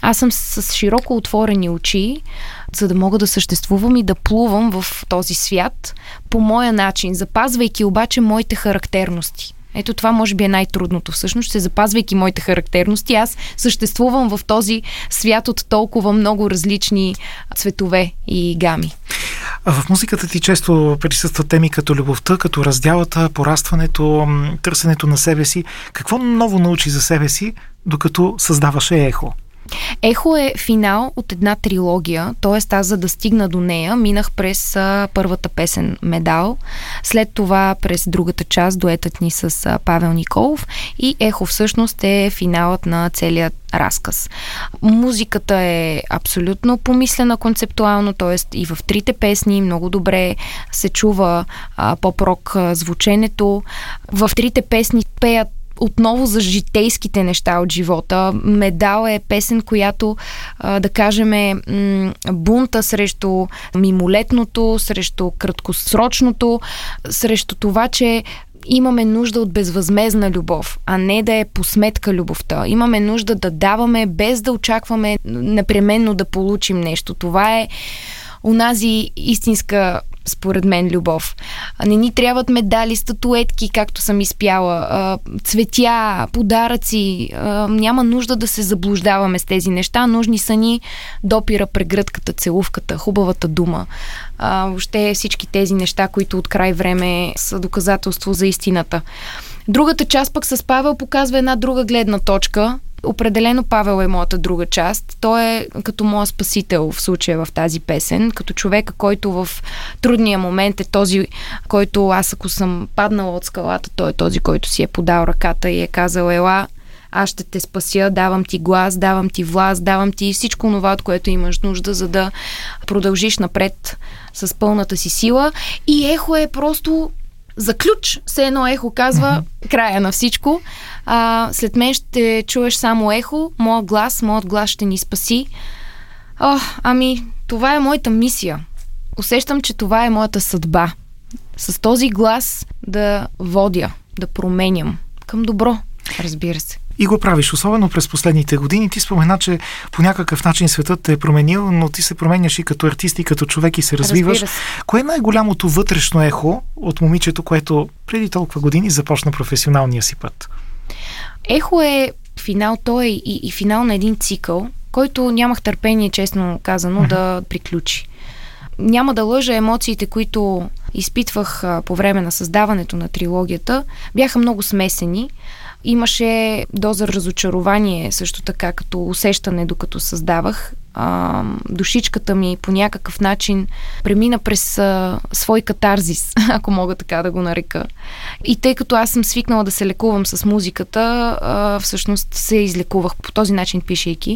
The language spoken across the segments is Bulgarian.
Аз съм с широко отворени очи, за да мога да съществувам и да плувам в този свят по моя начин, запазвайки обаче моите характерности. Ето това може би е най-трудното. Всъщност, ще запазвайки моите характерности, аз съществувам в този свят от толкова много различни цветове и гами. В музиката ти често присъстват теми като любовта, като раздялата, порастването, търсенето на себе си. Какво ново научи за себе си, докато създаваше Ехо? Ехо е финал от една трилогия, т.е. аз за да стигна до нея, минах през първата песен Медал, след това през другата част, дуетът ни с Павел Николов, и Ехо всъщност е финалът на целият разказ. Музиката е абсолютно помислена концептуално, т.е. и в трите песни много добре се чува поп-рок звученето. В трите песни пеят отново за житейските неща от живота. Медал е песен, която, да кажем, бунта срещу мимолетното, срещу краткосрочното, срещу това, че имаме нужда от безвъзмездна любов, а не да е по сметка любовта. Имаме нужда да даваме, без да очакваме непременно да получим нещо. Това е онази истинска, според мен, любов. Не ни трябват медали, статуетки, както съм изпяла, цветя, подаръци. Няма нужда да се заблуждаваме с тези неща. Нужни са ни допира, прегръдката, целувката, хубавата дума. Въобще всички тези неща, които от край време са доказателство за истината. Другата част пък с Павел показва една друга гледна точка. Определено Павел е моята друга част. Той е като моя спасител в случая в тази песен, като човека, който в трудния момент е този, който аз, ако съм паднала от скалата, той е този, който си е подал ръката и е казал: ела, аз ще те спася, давам ти глас, давам ти власт, давам ти всичко това, от което имаш нужда, за да продължиш напред с пълната си сила. И Ехо е просто за ключ. Все едно Ехо казва края на всичко. След мен ще чуеш само Ехо, моят глас ще ни спаси. Това е моята мисия. Усещам, че това е моята съдба. С този глас да водя, да променям към добро, разбира се. И го правиш, особено през последните години. Ти спомена, че по някакъв начин светът те е променил, но ти се променяш и като артист, и като човек, и се развиваш. Кое е най-голямото вътрешно ехо от момичето, което преди толкова години започна професионалния си път? Ехо е финал, той е и финал на един цикъл, който нямах търпение, честно казано, да приключи. Няма да лъжа, емоциите, които изпитвах по време на създаването на трилогията, бяха много смесени. Имаше доза разочарование също така, като усещане, докато създавах. Душичката ми по някакъв начин премина през свой катарзис, ако мога така да го нарека. И тъй като аз съм свикнала да се лекувам с музиката, всъщност се излекувах по този начин, пишейки.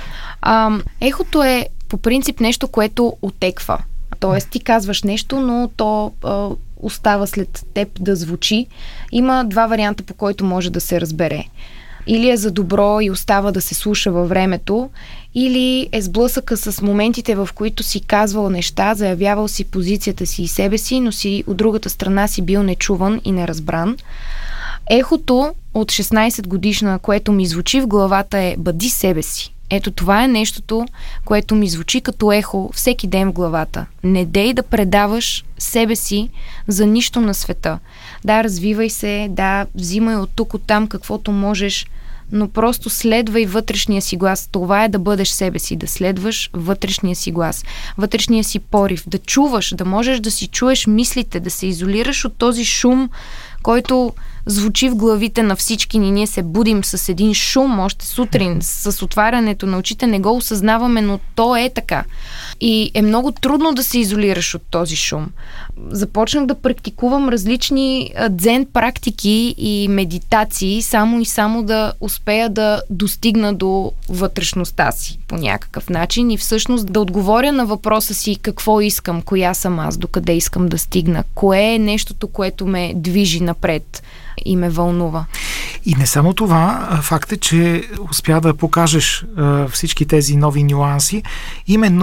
Ехото е по принцип нещо, което отеква. Тоест ти казваш нещо, но то остава след теб да звучи. Има два варианта, по който може да се разбере. Или е за добро и остава да се слуша във времето, или е сблъсъка с моментите, в които си казвал неща, заявявал си позицията си и себе си, но си от другата страна си бил нечуван и неразбран. Ехото от 16 годишна, което ми звучи в главата, е: бъди себе си. Ето това е нещото, което ми звучи като ехо всеки ден в главата. Не дей да предаваш себе си за нищо на света. Да, развивай се, да, взимай от тук, от там каквото можеш, но просто следвай вътрешния си глас. Това е да бъдеш себе си, да следваш вътрешния си глас, вътрешния си порив, да чуваш, да можеш да си чуеш мислите, да се изолираш от този шум, който звучи в главите на всички ни. Ние се будим с един шум още сутрин, с отварянето на очите, не го осъзнаваме, но то е така. И е много трудно да се изолираш от този шум. Започнах да практикувам различни дзен практики и медитации, само да успея да достигна до вътрешността си по някакъв начин и всъщност да отговоря на въпроса си: какво искам, коя съм аз, докъде искам да стигна, кое е нещото, което ме движи напред и ме вълнува. И не само това, факт е, че успя да покажеш всички тези нови нюанси именно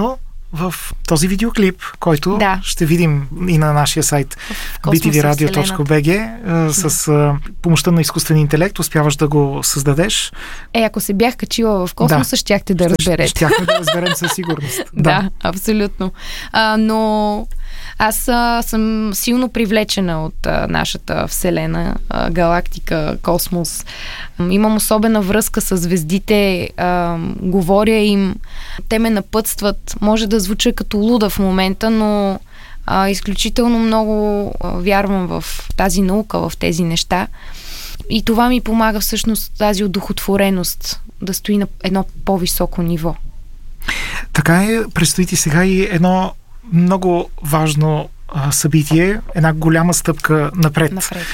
в този видеоклип, който ще видим и на нашия сайт btvradio.bg с помощта на изкуствен интелект успяваш да го създадеш. Ако се бях качила в космоса, щяхте да разберете. Щяхме да разберем със сигурност. Да, абсолютно. Но аз съм силно привлечена от нашата вселена, галактика, космос. Имам особена връзка с звездите, говоря им, те ме напътстват. Може да звуча като луда в момента, но изключително много вярвам в тази наука, в тези неща. И това ми помага всъщност тази удохотвореност да стои на едно по-високо ниво. Така е, предстои ти сега и едно много важно събитие, една голяма стъпка напред.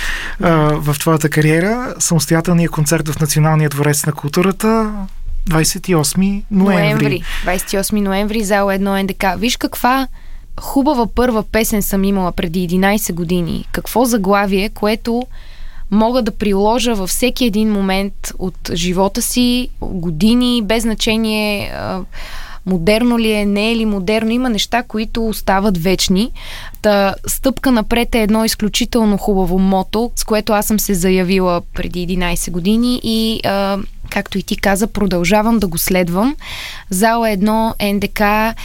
В твоята кариера. Самостоятелният концерт в Националния дворец на културата 28 ноември. 28 ноември, зала 1 НДК. Виж каква хубава първа песен съм имала преди 11 години. Какво заглавие, което мога да приложа във всеки един момент от живота си, години, без значение модерно ли е, не е ли модерно. Има неща, които остават вечни. Та стъпка напред е едно изключително хубаво мото, с което аз съм се заявила преди 11 години и както и ти каза, продължавам да го следвам. Зала 1 НДК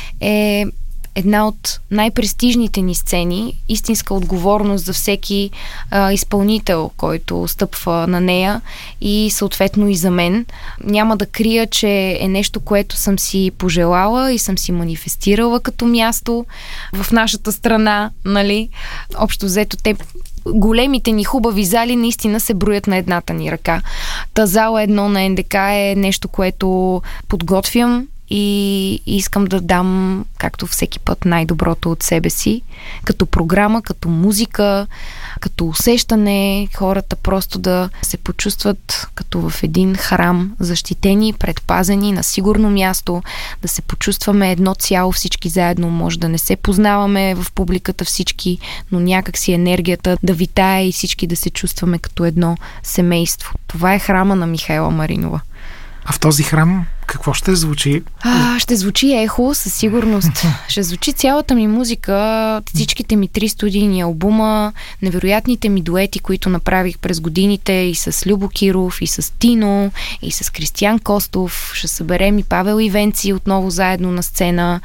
е една от най-престижните ни сцени, истинска отговорност за всеки изпълнител, който стъпва на нея и съответно и за мен. Няма да крия, че е нещо, което съм си пожелала и съм си манифестирала като място в нашата страна, нали? Общо взето големите ни хубави зали наистина се броят на едната ни ръка. Та зала 1 на НДК е нещо, което подготвям и искам да дам, както всеки път, най-доброто от себе си, като програма, като музика, като усещане, хората просто да се почувстват като в един храм, защитени, предпазени, на сигурно място, да се почувстваме едно цяло всички заедно. Може да не се познаваме в публиката всички, но някак си енергията да витае и всички да се чувстваме като едно семейство. Това е храма на Михаела Маринова. А в този храм какво ще звучи? Ще звучи ехо, със сигурност. Ще звучи цялата ми музика, всичките ми 3 студийни албума, невероятните ми дуети, които направих през годините и с Любо Киров, и с Тино, и с Кристиян Костов. Ще съберем и Павел Ивенци отново заедно на сцена.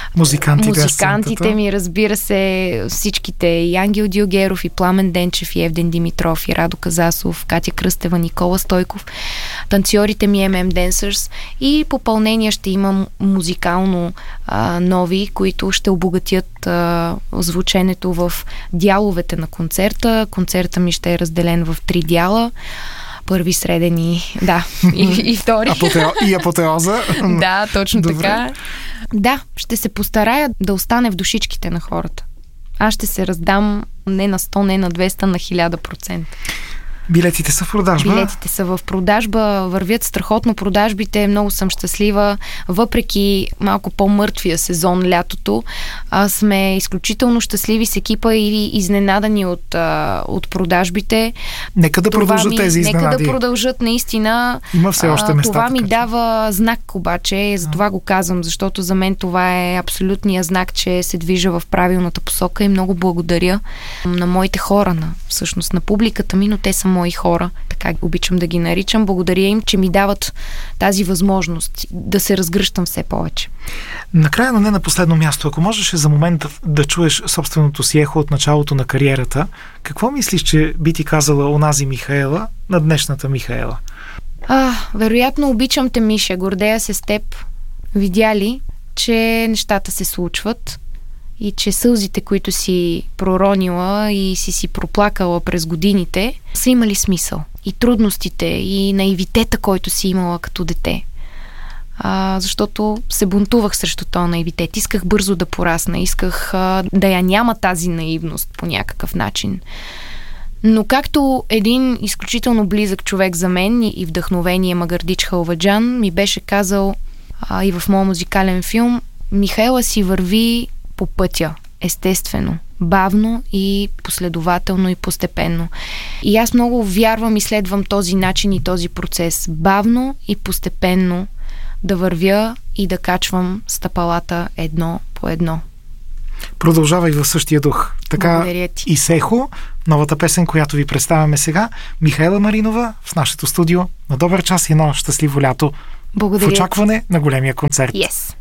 Музикантите ми, разбира се, всичките. И Ангел Дилгеров, и Пламен Денчев, и Евден Димитров, и Радо Казасов, Катя Кръстева, Никола Стойков. Танцорите ми MM Dancers. И попълнения ще имам музикално нови, които ще обогатят звученето в дяловете на концерта. Концерта ми ще е разделен в 3 дяла. Първи, среден и втори. И апотеоза. Да, точно така. Да, ще се постарая да остане в душичките на хората. Аз ще се раздам не на 100, не на 200, на 1000%. Билетите са в продажба? Билетите са в продажба, вървят страхотно продажбите, много съм щастлива. Въпреки малко по-мъртвия сезон лятото, сме изключително щастливи с екипа и изненадани от продажбите. Нека да продължат тези изненади. Нека да продължат наистина. Има все още места. Това ми дава знак обаче, за това го казвам, защото за мен това е абсолютния знак, че се движа в правилната посока и много благодаря на моите хора, всъщност на публиката ми, но те са мои хора, така обичам да ги наричам. Благодаря им, че ми дават тази възможност да се разгръщам все повече. Накрая, но не на последно място, ако можеш за момент да чуеш собственото си ехо от началото на кариерата, какво мислиш, че би ти казала онази Михаела на днешната Михаела? Вероятно обичам те, Миша, гордея се с теб. Видя ли, че нещата се случват и че сълзите, които си проронила и си проплакала през годините, са имали смисъл. И трудностите, и наивитета, който си имала като дете. Защото се бунтувах срещу този наивитет. Исках бързо да порасна, исках да я няма тази наивност по някакъв начин. Но както един изключително близък човек за мен и вдъхновение Магардич Халваджан ми беше казал и в моят музикален филм, Михаела си върви по пътя, естествено, бавно и последователно и постепенно. И аз много вярвам и следвам този начин и този процес. Бавно и постепенно да вървя и да качвам стъпалата едно по едно. Продължавай в същия дух. Така и Сехо, новата песен, която ви представяме сега. Михаела Маринова в нашето студио. На добър час и едно щастливо лято. Благодаря. В очакване на големия концерт. Yes.